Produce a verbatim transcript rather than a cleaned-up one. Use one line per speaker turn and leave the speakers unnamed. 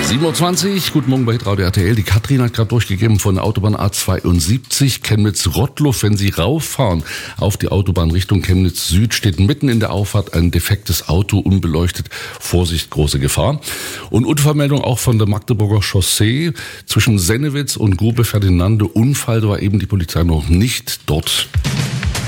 sieben Uhr zwanzig, guten Morgen bei Hitradio R T L. Die Katrin hat gerade durchgegeben von der Autobahn A zweiundsiebzig, Chemnitz-Rottluff. Wenn Sie rauffahren auf die Autobahn Richtung Chemnitz Süd, steht mitten in der Auffahrt ein defektes Auto, unbeleuchtet. Vorsicht, große Gefahr. Und Unfallmeldung auch von der Magdeburger Chaussee zwischen Sennewitz und Grube Ferdinande. Unfall, da war eben die Polizei noch nicht dort.